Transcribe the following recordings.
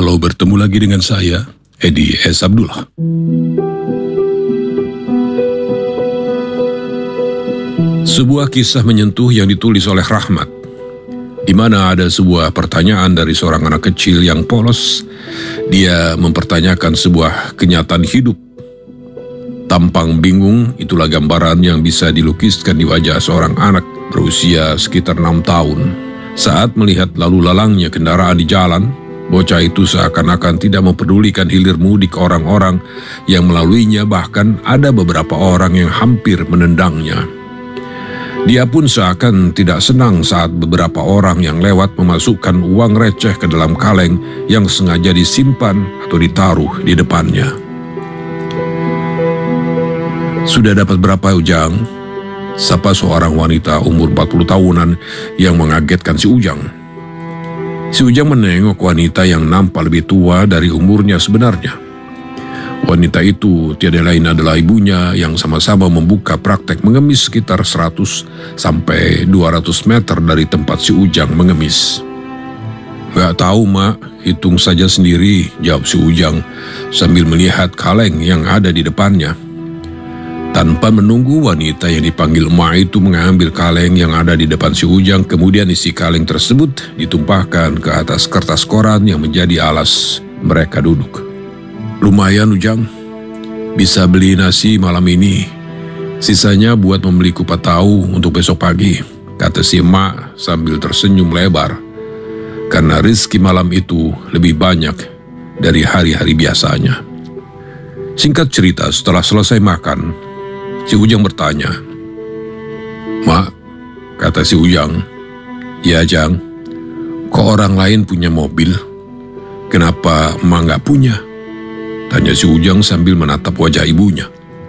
Halo, bertemu lagi dengan saya, Edi S. Abdullah. Sebuah kisah menyentuh yang ditulis oleh Rahmat, di mana ada sebuah pertanyaan dari seorang anak kecil yang polos. Dia mempertanyakan sebuah kenyataan hidup. Tampang bingung, itulah gambaran yang bisa dilukiskan di wajah seorang anak berusia sekitar 6 tahun. Saat melihat lalu lalangnya kendaraan di jalan, bocah itu seakan-akan tidak mempedulikan hilir mudik orang-orang yang melaluinya, bahkan ada beberapa orang yang hampir menendangnya. Dia pun seakan tidak senang saat beberapa orang yang lewat memasukkan uang receh ke dalam kaleng yang sengaja disimpan atau ditaruh di depannya. "Sudah dapat berapa, Ujang?" sapa seorang wanita umur 40 tahunan yang mengagetkan si Ujang. Si Ujang menengok wanita yang nampak lebih tua dari umurnya sebenarnya. Wanita itu tiada lain adalah ibunya yang sama-sama membuka praktek mengemis sekitar 100 sampai 200 meter dari tempat si Ujang mengemis. "Gak tahu, Mak, hitung saja sendiri," jawab si Ujang sambil melihat kaleng yang ada di depannya. Tanpa menunggu, wanita yang dipanggil emak itu mengambil kaleng yang ada di depan si Ujang, kemudian isi kaleng tersebut ditumpahkan ke atas kertas koran yang menjadi alas mereka duduk. "Lumayan, Ujang, bisa beli nasi malam ini. Sisanya buat membeli kupat tahu untuk besok pagi," kata si emak sambil tersenyum lebar. Karena rezeki malam itu lebih banyak dari hari-hari biasanya. Singkat cerita, setelah selesai makan, si Ujang bertanya, "Mak," kata si Ujang. "Ya, Jang, kok orang lain punya mobil, kenapa emak gak punya?" tanya si Ujang sambil menatap wajah ibunya.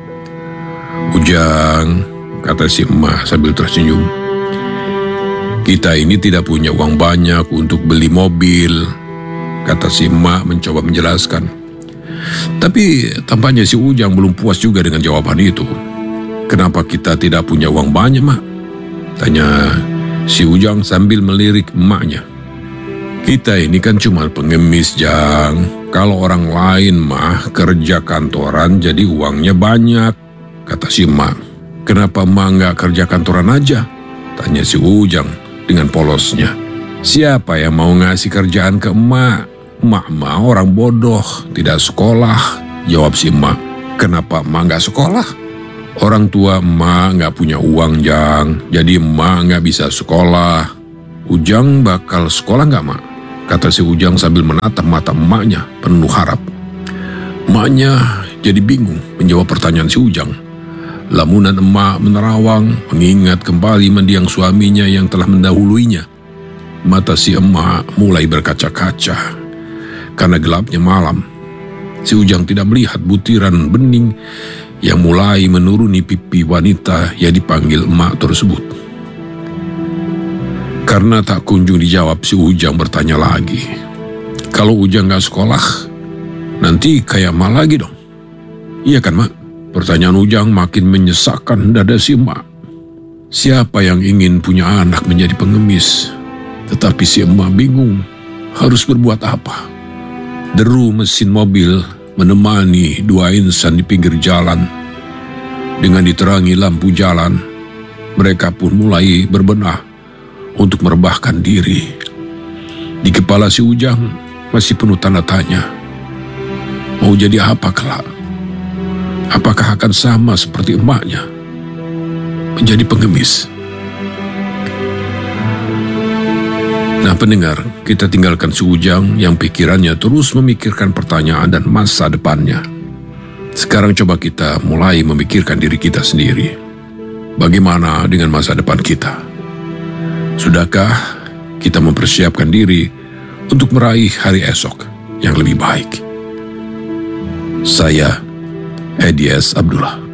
"Ujang," kata si emak sambil tersenyum, "kita ini tidak punya uang banyak untuk beli mobil," kata si emak mencoba menjelaskan. Tapi tampaknya si Ujang belum puas juga dengan jawaban itu. "Kenapa kita tidak punya uang banyak, Mak?" tanya si Ujang sambil melirik emaknya. "Kita ini kan cuma pengemis, Jang. Kalau orang lain mah kerja kantoran jadi uangnya banyak," kata si emak. "Kenapa emak nggak kerja kantoran aja?" tanya si Ujang dengan polosnya. "Siapa yang mau ngasih kerjaan ke emak? Emak mah orang bodoh, tidak sekolah," jawab si emak. "Kenapa emak nggak sekolah?" "Orang tua emak nggak punya uang, Jang, jadi emak nggak bisa sekolah." "Ujang bakal sekolah nggak, Mak?" kata si Ujang sambil menatap mata emaknya penuh harap. Emaknya jadi bingung menjawab pertanyaan si Ujang. Lamunan emak menerawang mengingat kembali mendiang suaminya yang telah mendahuluinya. Mata si emak mulai berkaca-kaca karena gelapnya malam. Si Ujang tidak melihat butiran bening yang mulai menuruni pipi wanita yang dipanggil emak tersebut. Karena tak kunjung dijawab, si Ujang bertanya lagi. "Kalau Ujang gak sekolah, nanti kayak emak lagi dong?" "Iya kan, Mak?" Pertanyaan Ujang makin menyesakkan dada si emak. Siapa yang ingin punya anak menjadi pengemis? Tetapi si emak bingung harus berbuat apa. Deru mesin mobil menemani dua insan di pinggir jalan. Dengan diterangi lampu jalan, mereka pun mulai berbenah untuk merebahkan diri. Di kepala si Ujang masih penuh tanda tanya. Mau jadi apa kelak? Apakah akan sama seperti emaknya, menjadi pengemis? Nah, pendengar, kita tinggalkan si Ujang yang pikirannya terus memikirkan pertanyaan dan masa depannya. Sekarang coba kita mulai memikirkan diri kita sendiri. Bagaimana dengan masa depan kita? Sudahkah kita mempersiapkan diri untuk meraih hari esok yang lebih baik? Saya, Edi S. Abdullah.